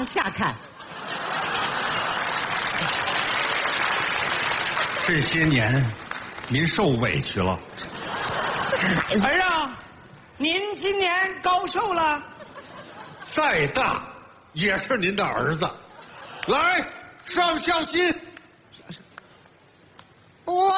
往下看。 这些年，您受委屈了。 孩子， 儿啊，您今年高寿了？ 再大也是您的儿子。来，上孝心。 哇！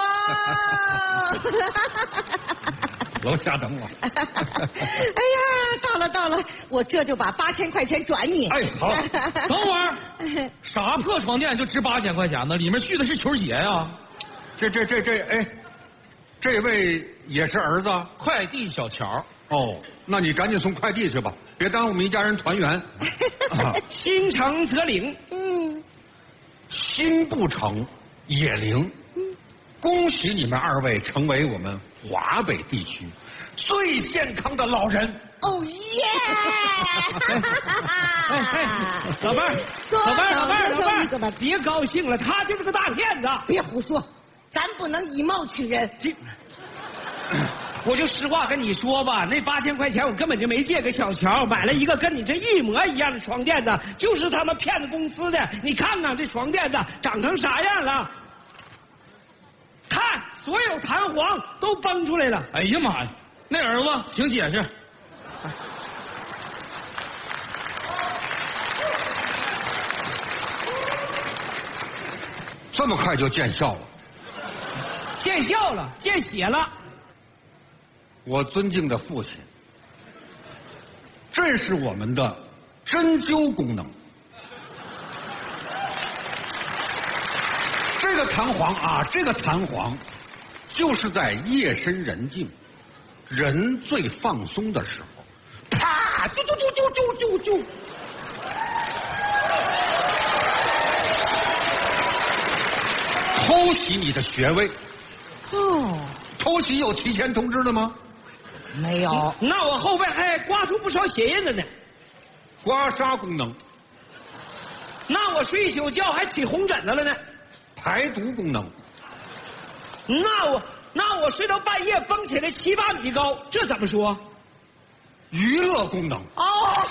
楼下等我。 哎呀，到了，我这就把8000块钱转你。 哎，好。 等会儿，啥破床垫就值8000块钱呢？里面续的是球鞋呀！ 哎，这位也是儿子？ 快递小乔。 哦，那你赶紧送快递去吧，别耽误我们一家人团圆。 心诚则灵。 心不诚也灵。恭喜你们2位成为我们华北地区最健康的老人。 哦耶！ 老伴儿，别高兴了，他就是个大骗子。 别胡说，咱不能以貌取人。 我就实话跟你说吧，那8000块钱我根本就没借给小乔，买了一个跟你这一模一样的床垫子，就是他们骗子公司的。你看看这床垫子长成啥样了？看，所有弹簧都崩出来了。 哎呀妈呀，那儿子，请解释。 这么快就见效了？ 见效了，见血了。 我尊敬的父亲，这是我们的针灸功能。这个弹簧就是在夜深人静、人最放松的时候，啪，啾，偷袭你的穴位。 哦， 偷袭有提前通知的吗？ 没有。 那我后边还刮出不少血印子呢。 刮痧功能。 那我睡一宿觉还起红疹子了呢。 排毒功能。 那我睡到半夜蹦起来7、8米高，这怎么说？ 娱乐功能。 哦，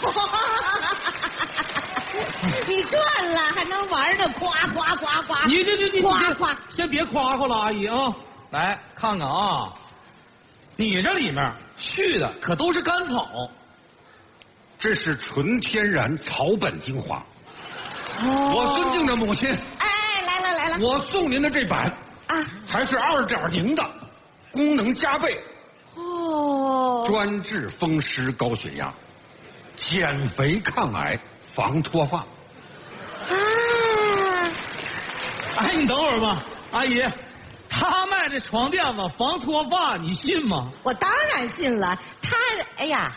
你赚了还能玩呢，夸。 你夸， 先别夸了，阿姨啊，来看看啊，你这里面续的可都是甘草， 这是纯天然草本精华。 哦， 我尊敬的母亲。 哎，来了。 我送您的这版啊， 还是2.0的，功能加倍。 哦， 专治风湿高血压，减肥抗癌，防脱发。 哎，你等会儿吧，阿姨，他卖这床垫子防脱发，你信吗？ 我当然信了，哎呀，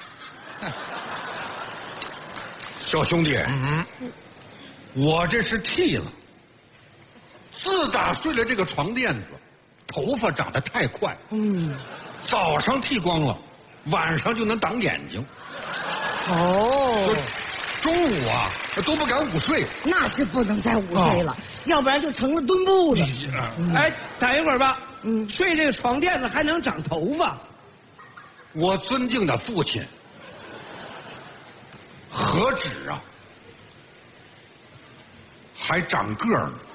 小兄弟，我这是剃了。自打睡了这个床垫子，头发长得太快。早上剃光了，晚上就能挡眼睛。 哦， 中午啊都不敢午睡。 那是不能再午睡了，要不然就成了墩布了。 哎，等一会儿吧。睡这个床垫子还能长头发？ 我尊敬的父亲，何止啊，还长个儿呢。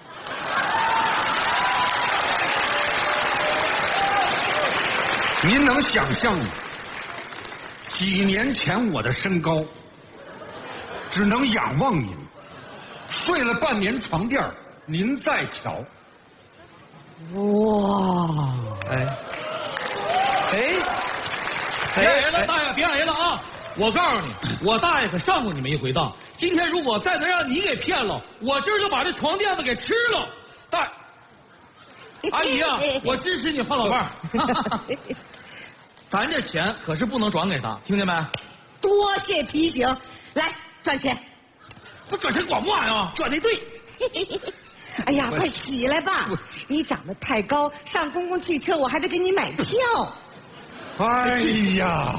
您能想象吗？几年前我的身高只能仰望您，睡了半年床垫，您再瞧。 哇！ 别挨了，大爷别挨了啊！我告诉你，我大爷可上过你们一回当。今天如果再能让你给骗了，我今儿就把这床垫子给吃了。阿姨啊，我支持你换老伴儿。咱这钱可是不能转给他，听见没？ 多谢提醒，来赚钱。 不转钱管不管呀？ 转的对。 哎呀，快起来吧！你长得太高，上公共汽车我还得给你买票。 哎呀，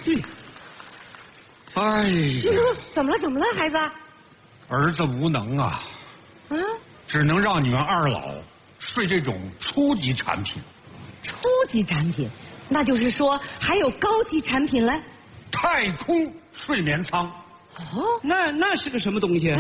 哎呀， 怎么了，孩子？ 儿子无能啊，只能让你们2老睡这种初级产品。 初级产品，那就是说还有高级产品嘞？ 太空睡眠舱。 哦， 那是个什么东西？